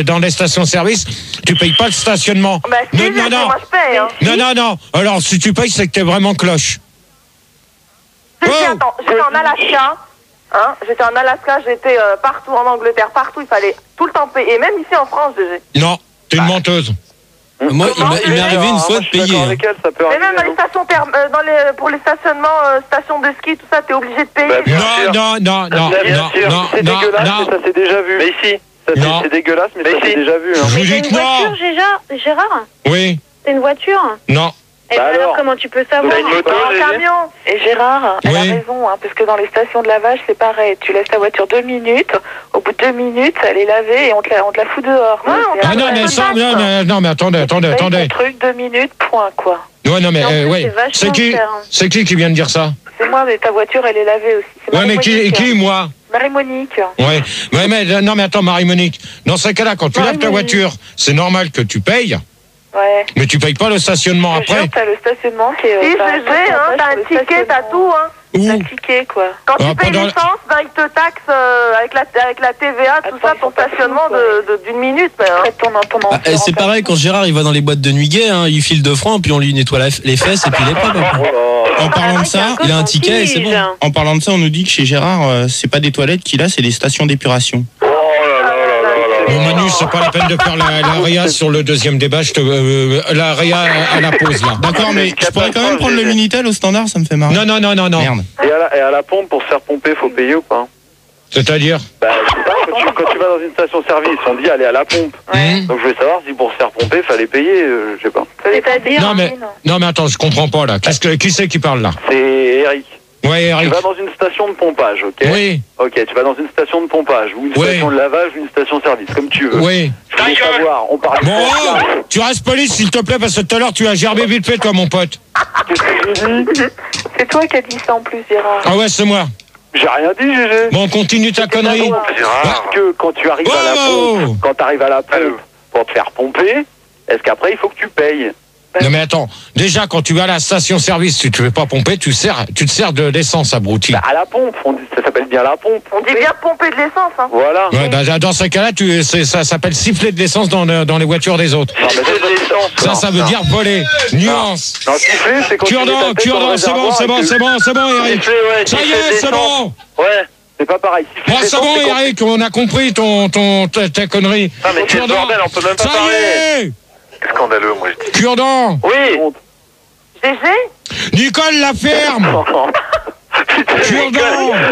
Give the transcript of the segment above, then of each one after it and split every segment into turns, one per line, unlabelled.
dans les stations-service, tu payes pas le stationnement.
Bah si, moi je paye. Hein.
Non. Alors, si tu payes, c'est que t'es vraiment cloche.
Attends, j'étais en Alaska. Hein, j'étais en Alaska, j'étais partout en Angleterre, partout, il fallait tout le temps payer. Et même ici en France, GG.
Non, t'es une menteuse.
Moi, il m'est arrivé une fois de payer.
Mais même dans les stations pour les stationnements, stations de ski, tout ça, t'es obligé de payer.
Non.
C'est dégueulasse, mais ça s'est déjà vu. Mais ici, c'est dégueulasse, mais ça s'est déjà vu.
Je vous dis que non.
Gérard,
Oui.
c'est une voiture.
Non.
Et alors, comment tu peux savoir?
Un camion.
Et Gérard, elle a raison, hein, parce que dans les stations de lavage, c'est pareil. Tu laisses ta voiture 2 minutes, au bout de 2 minutes, elle est lavée et on te la fout dehors.
Non, mais attendez.
Un truc, 2 minutes, point, quoi.
Ouais, non, mais, c'est qui vient de dire ça?
C'est moi, mais ta voiture, elle est lavée aussi.
Ouais, mais qui, moi?
Marie-Monique.
Ouais, mais attends, Marie-Monique. Dans ce cas-là, quand tu laves ta voiture, c'est normal que tu payes.
Ouais.
Mais tu payes pas le stationnement après.
T'as le stationnement qui est.
Si, t'as un ticket, t'as tout, hein.
T'as un ticket, quoi.
Quand tu payes l'essence, ils te taxent avec la TVA, tout ça, ton stationnement d'une minute.
C'est pareil quand Gérard il va dans les boîtes de nuit gay, hein, il file 2 francs, puis on lui nettoie les fesses et puis il est propre.
En parlant de ça,
il a un ticket et c'est bon.
En parlant de ça, on nous dit que chez Gérard, c'est pas des toilettes qu'il a, c'est des stations d'épuration.
Bon, Manu, c'est pas la peine de faire la RIA sur le deuxième débat. La RIA à la pause, là.
D'accord, mais je pourrais quand même prendre le Minitel au standard, ça me fait marrer.
Non.
Merde.
Et à la pompe, pour se faire pomper, faut payer ou pas?
C'est-à-dire?
Bah, je sais pas, quand tu vas dans une station-service, on dit aller à la pompe. Donc je voulais savoir si pour se faire pomper, fallait payer, je sais pas.
Non, mais attends, je comprends pas, là. Qui c'est qui parle, là?
C'est Eric.
Ouais, Eric.
Tu vas dans une station de pompage, ok?
Oui.
Ok, tu vas dans une station de pompage, ou une station de lavage, ou une station-service, comme tu veux.
Oui.
Je voulais savoir, on parle
Bon, tu restes poli, s'il te plaît, parce que tout à l'heure, tu as gerbé vite fait, toi, mon pote.
C'est toi qui as dit ça en plus, Gérard.
Ah ouais, c'est moi.
J'ai rien dit, GG.
Bon, continue ta connerie.
Parce que quand tu arrives à la pompe, pour te faire pomper, est-ce qu'après, il faut que tu payes?
Non mais attends, déjà quand tu vas à la station-service, tu te fais pas pomper, tu te sers de l'essence, abruti.
À la pompe, ça s'appelle bien la pompe.
On dit bien pomper de l'essence, hein.
Voilà.
Ouais, dans ce cas-là, ça s'appelle siffler de l'essence dans les voitures des autres.
Non, mais
ça veut dire voler. Nuance.
Non, siffler, c'est quand
Cure-dent, c'est bon, Eric. Ça y est, c'est bon.
Ouais. C'est pas pareil.
Bon, c'est bon, Eric, on a compris ta connerie.
Non, mais quel bordel, on peut même pas parler.
Ça y est.
Scandaleux, moi je dis.
Cure-dent.
Oui.
GG
Nicole la ferme. Cure-dent.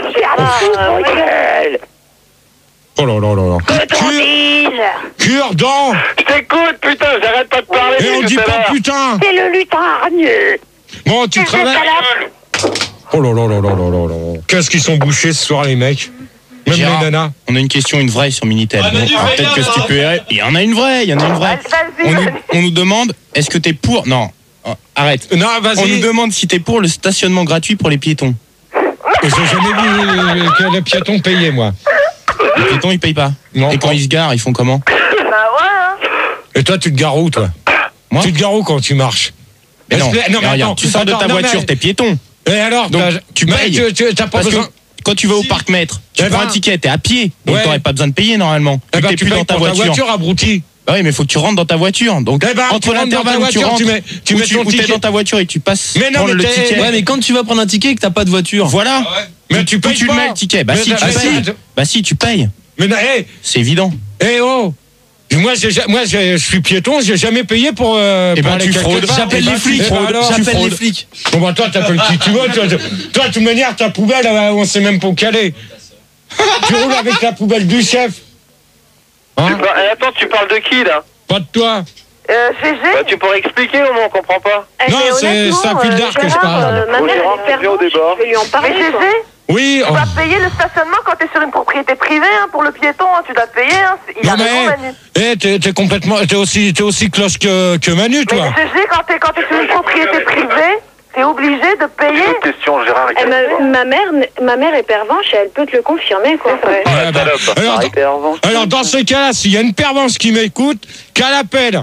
Oh là. Cure-dent.
Je t'écoute, putain, j'arrête pas de parler.
Et on dit pas putain.
C'est le lutargne.
Bon, tu travailles. Oh là. Qu'est-ce qu'ils sont bouchés ce soir, les mecs? Même
Gérard,
les nanas.
on a une question, une vraie sur Minitel. Peut-être que si tu peux... Il y en a une vraie. On nous demande, est-ce que t'es pour... Non, arrête.
Non, vas-y.
On nous demande si t'es pour le stationnement gratuit pour les piétons.
J'ai jamais vu que les piétons payaient, moi.
Les piétons, ils payent pas.
Non.
Et quand ils se garent, ils font comment?
Bah ouais, hein.
Et toi, tu te gares où, toi?
Moi?
Tu te gares où quand tu marches?
Mais non,
mais
regarde, tu sors de ta voiture, t'es piéton.
Et alors?
Donc, tu payes.
T'as pas besoin...
Quand tu vas au parc-mètre, tu prends un ticket, t'es à pied, donc t'aurais pas besoin de payer normalement.
Eh ben,
t'es
tu
plus
payes
dans ta
pour
voiture.
abruti.
Bah oui, mais faut que tu rentres dans ta voiture. Donc entre l'intervalle où tu rentres,
tu mets ton ticket
dans ta voiture et tu passes
prendre
le ticket.
Ouais, mais quand tu vas prendre un ticket et que t'as pas de voiture.
Voilà.
Mais tu payes
tu
pas.
le mets le ticket. Bah si, tu payes. Bah si, tu payes.
Mais hé,
c'est évident.
Eh oh. Moi, je suis piéton, j'ai jamais payé pour.
Et ben tu fraudes.
J'appelle les flics. J'appelle les flics.
Bon bah toi, t'appelles qui tu veux. Toi, de toute manière, ta poubelle, on sait même pas où qu'elle est. Tu roules avec la poubelle du chef.
Hein? Attends, tu parles de qui là?
Pas de toi.
GG.
Bah, tu pourrais expliquer au moins, on comprend pas.
Non, c'est un fil d'art que je parle.
Ma mère, elle est perdante, je vais lui en parler.
Mais GG,
oui.
tu vas payer le stationnement quand t'es sur une propriété privée, hein, pour le piéton, hein, tu dois payer, hein. Il a raison, Manu.
T'es complètement, t'es aussi cloche que Manu, toi.
Mais GG, quand t'es sur une propriété privée, t'es obligé de payer.
Une autre question, Gérard.
Ma mère est pervenche et elle peut te le confirmer, quoi.
Alors, dans ce cas-là, s'il y a une pervenche qui m'écoute, qu'elle appelle.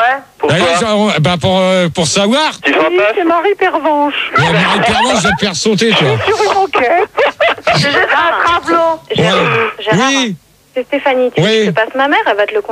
Ouais.
Pour savoir.
Oui, c'est Marie Pervenche.
Marie Pervenche, je vais te faire sauter, toi.
Sur une enquête.
GG, c'est un travelot.
Gérard,
Oui.
c'est Stéphanie. Tu te passes ma mère, elle va te le confirmer.